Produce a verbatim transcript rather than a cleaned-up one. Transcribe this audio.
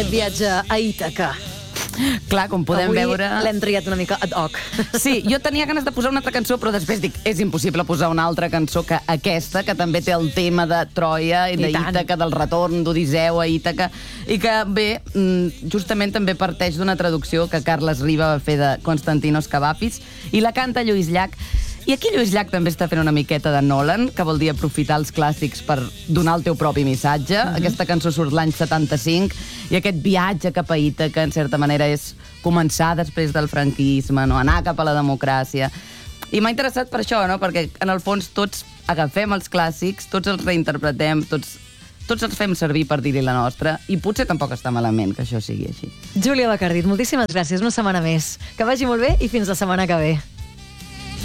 Viatge a Ítaca. Clar, com podem Avui veure... l'hem triat una mica ad hoc. Sí, jo tenia ganes de posar una altra cançó, però després dic, és impossible posar una altra cançó que aquesta, que també té el tema de Troia i d'Ítaca, del retorn d'Odisseu a Ítaca, i que, bé, justament també parteix d'una traducció que Carles Riba va fer de Konstantinos Kavafis, i la canta Lluís Llach. I aquí Lluís Llach també està fent una miqueta de Nolan, que vol dir aprofitar els clàssics per donar el teu propi missatge. Mm-hmm. Aquesta cançó surt l'any setanta-cinc, i aquest viatge cap a Ítaca, en certa manera, és començar després del franquisme, no? Anar cap a la democràcia. I m'ha interessat per això, no? Perquè, en el fons, tots agafem els clàssics, tots els reinterpretem, tots, tots els fem servir per dir-hi la nostra, i potser tampoc està malament que això sigui així. Júlia Bacardit, moltíssimes gràcies. Una setmana més. Que vagi molt bé i fins la setmana que ve.